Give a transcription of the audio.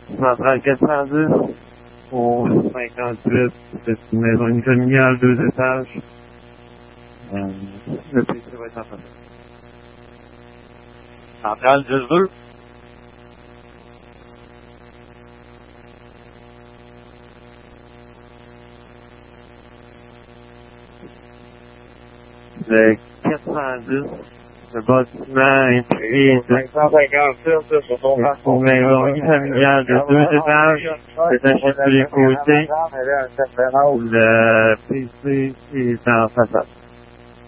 Centrale 410 au 58, c'est une maison unifamiliale, 2 étages. Le PC va être en face. Centrale 10-2. Le 410, le bâtiment intégré 556 sur ton plan. pour maison unifamiliale de 2 étages. C'est un chef sur les côtés. Le PC est en façade.